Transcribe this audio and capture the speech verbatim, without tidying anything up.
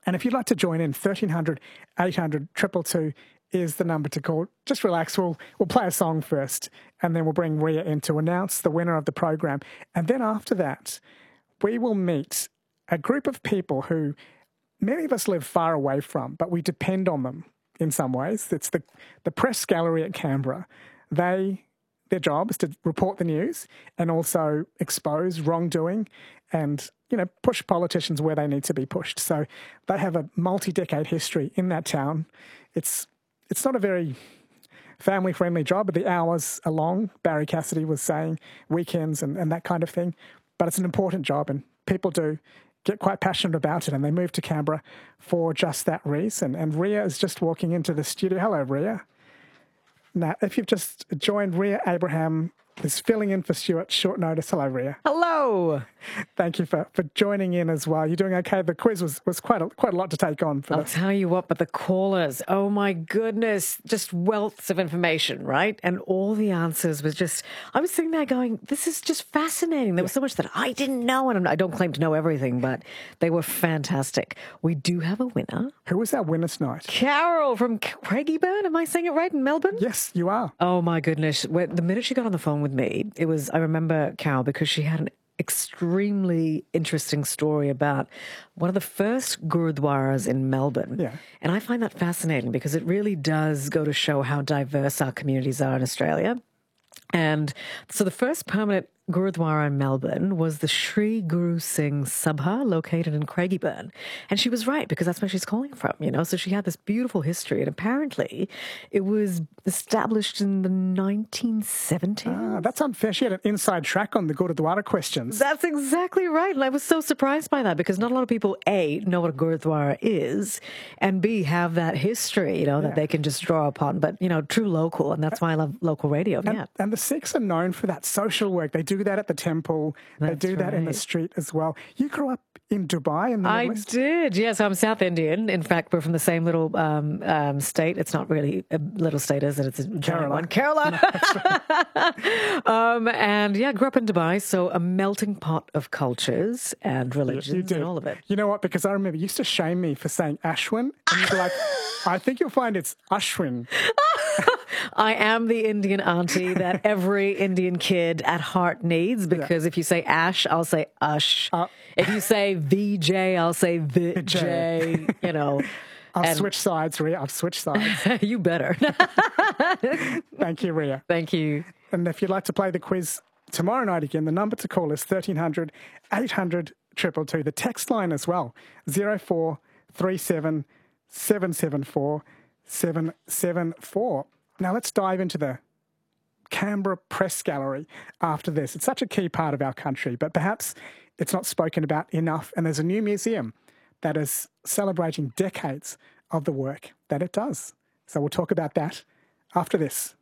And if you'd like to join in, thirteen hundred, eight hundred, two two two is the number to call. Just relax. We'll, we'll play a song first, and then we'll bring Ria in to announce the winner of the program. And then after that, we will meet a group of people who many of us live far away from, but we depend on them in some ways. It's the, the Press Gallery at Canberra. They, their job is to report the news and also expose wrongdoing and, you know, push politicians where they need to be pushed. So they have a multi-decade history in that town. It's it's not a very family-friendly job, but the hours are long. Barry Cassidy was saying weekends and, and that kind of thing. But it's an important job, and people do get quite passionate about it, and they move to Canberra for just that reason. And Ria is just walking into the studio. Hello, Ria. Now, if you've just joined, Ria Abraham is filling in for Stuart, short notice. Hello, Ria. Hello. Thank you for, for joining in as well. You're doing okay. The quiz was, was quite a, quite a lot to take on. For I'll this. tell you what, but the callers, oh my goodness, just wealths of information, right? And all the answers was just, I was sitting there going, this is just fascinating. There was so much that I didn't know, and I don't claim to know everything, but they were fantastic. We do have a winner. Who was our winner tonight? Carol from Craigieburn. Am I saying it right, in Melbourne? Yes, you are. Oh my goodness. When, the minute she got on the phone with me, it was, I remember Carol because she had an extremely interesting story about one of the first gurudwaras in Melbourne. Yeah. And I find that fascinating because it really does go to show how diverse our communities are in Australia. And so the first permanent Gurudwara in Melbourne was the Sri Guru Singh Sabha, located in Craigieburn. And she was right, because that's where she's calling from, you know. So she had this beautiful history. And apparently it was established in the nineteen seventies. Ah, that's unfair. She had an inside track on the Gurudwara questions. That's exactly right. And I was so surprised by that, because not a lot of people, A, know what a Gurudwara is, and B, have that history, you know, that Yeah. they can just draw upon. But, you know, true local. And that's why I love local radio. And, yeah. and the Sikhs are known for that social work. They do that at the temple. That's they do that in the right. street as well. You grew up in Dubai in the I Middle East? did, yes. I'm South Indian. In fact, we're from the same little um, um, state. It's not really a little state, is it? It's a giant one. Kerala. um, and yeah, grew up in Dubai, so a melting pot of cultures and religions You did. and all of it. You know what? Because I remember you used to shame me for saying Ashwin. And you'd be like, I think you'll find it's Ashwin. I am the Indian auntie that every Indian kid at heart needs, because yeah. if you say Ash, I'll say Ush. Uh, if you say V J, I'll say Vijay, you know. I've and, switched sides, Ria. I've switched sides. You better. Thank you, Ria. Thank you. And if you'd like to play the quiz tomorrow night again, the number to call is thirteen hundred, eight hundred, two two two. The text line as well, zero four three seven, seven seven four, seven seven four. Now let's dive into the Canberra Press Gallery after this. It's such a key part of our country, but perhaps it's not spoken about enough. And there's a new museum that is celebrating decades of the work that it does. So we'll talk about that after this.